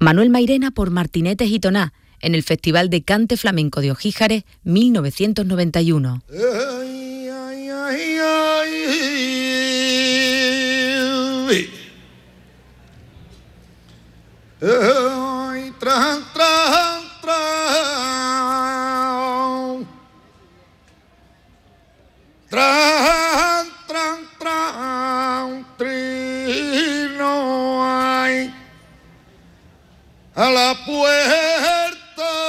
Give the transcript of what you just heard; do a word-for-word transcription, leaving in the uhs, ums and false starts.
Manuel Mairena por Martinetes y Toná, en el Festival de Cante Flamenco de Ojíjares mil novecientos noventa y uno. Ay, ay, ay, ay. Ay, tran, tran, tran. Tran, tran, tran, trino, ay. A la puerta